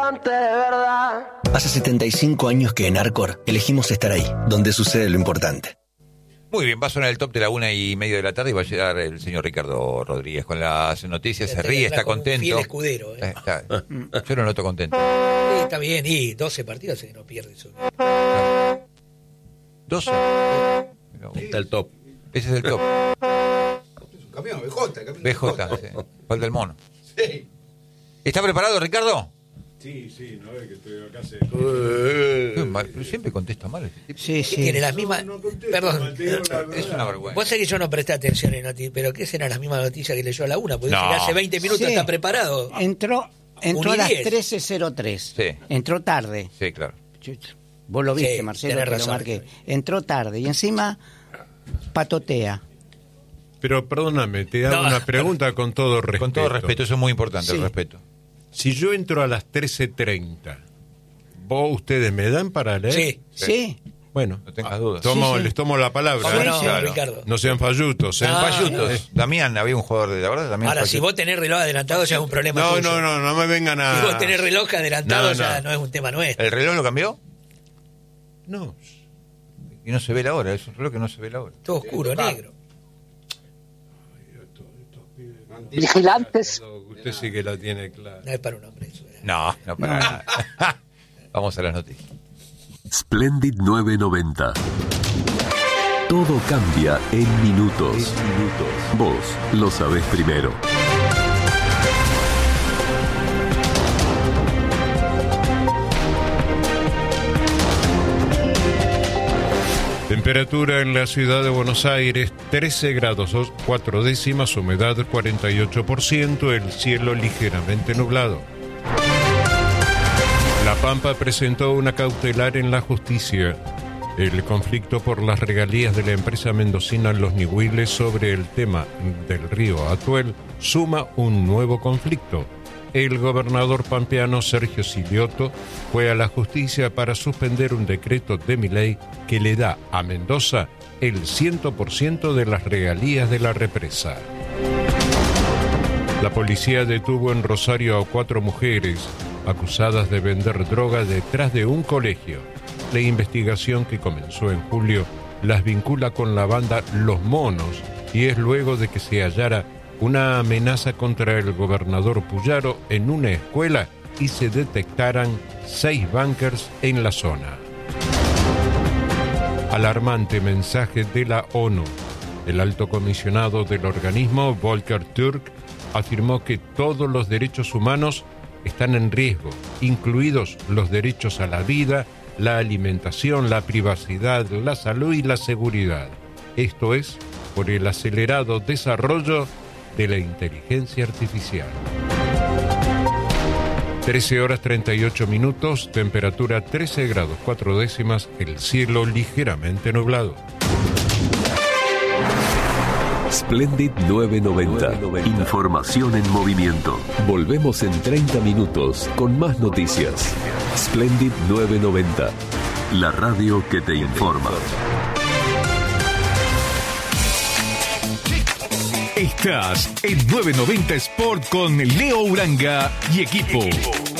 importante de verdad. Hace 75 años que en Arcor elegimos estar ahí, donde sucede lo importante. Muy bien, va a sonar el top de la 1:30 de la tarde y va a llegar el señor Ricardo Rodríguez con las noticias. Se ríe, está contento. Fiel escudero. Yo lo noto contento. Sí, está bien, y 12 partidos se no pierde eso. 12. Está el top. Ese es el top. Es un camión, BJ, sí. Falta el mono. Sí. ¿Está preparado, Ricardo? Sí, no ve que estoy acá. Pero siempre contesta mal este tipo. Sí. Tiene las mismas. Perdón. Es una vergüenza. Vos sabés que yo no presté atención en noticias, pero ¿qué serán las mismas noticias que leyó a la 1? Porque No. hace 20 minutos Sí. está preparado. Entró a las 13:03. Sí. Entró tarde. Sí, claro. Vos lo viste, Sí, Marcelo, tenés que lo razón. marqué. Entró tarde y encima patotea. Pero perdóname, te hago una pregunta con todo respeto. Con todo respeto, eso es muy importante, el respeto. Si yo entro a las 13:30, ¿ustedes me dan para leer? Sí. Bueno, no tengas dudas. Les tomo la palabra. ¿Cómo no, claro. Ricardo? No sean fallutos. Damián, había un jugador de la verdad. Damián Ahora, Falluto. si vos tenés reloj adelantado ya es un problema No, tuyo. no me vengan a... Si vos tenés reloj adelantado No. ya no es un tema nuestro. ¿El reloj lo cambió? No. Y no se ve la hora, es un reloj que no se ve la hora. Todo oscuro, negro. Vigilantes. Usted sí que la tiene clara. No es para un hombre eso. No para nada. Vamos a las noticias. Splendid 990. Todo cambia en minutos. Vos lo sabés primero. Temperatura en la ciudad de Buenos Aires, 13 grados 4 décimas, humedad 48%, el cielo ligeramente nublado. La Pampa presentó una cautelar en la justicia. El conflicto por las regalías de la empresa mendocina Los Nihuiles sobre el tema del río Atuel suma un nuevo conflicto. El gobernador pampeano Sergio Silioto fue a la justicia para suspender un decreto de Milei que le da a Mendoza el 100% de las regalías de la represa. La policía detuvo en Rosario a 4 mujeres acusadas de vender droga detrás de un colegio. La investigación, que comenzó en julio, las vincula con la banda Los Monos y es luego de que se hallara una amenaza contra el gobernador Puyaro en una escuela y se detectaran 6 bunkers en la zona. Alarmante mensaje de la ONU. El alto comisionado del organismo, Volker Türk, afirmó que todos los derechos humanos están en riesgo, incluidos los derechos a la vida, la alimentación, la privacidad, la salud y la seguridad. Esto es por el acelerado desarrollo de la inteligencia artificial. 13 horas 38 minutos, temperatura 13 grados 4 décimas, el cielo ligeramente nublado. Splendid 990. Información en movimiento. Volvemos en 30 minutos con más noticias. Splendid 990. La radio que te informa. Estás en 990 Sport con Leo Uranga y equipo.